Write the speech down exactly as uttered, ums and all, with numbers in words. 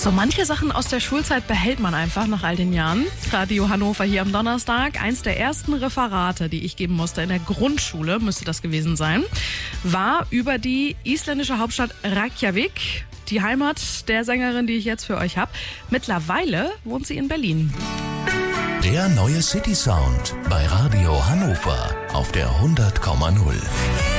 So manche Sachen aus der Schulzeit behält man einfach nach all den Jahren. Radio Hannover hier am Donnerstag. Eins der ersten Referate, die ich geben musste in der Grundschule, müsste das gewesen sein, war über die isländische Hauptstadt Reykjavik, die Heimat der Sängerin, die ich jetzt für euch habe. Mittlerweile wohnt sie in Berlin. Der neue City Sound bei Radio Hannover auf der hundert Komma null.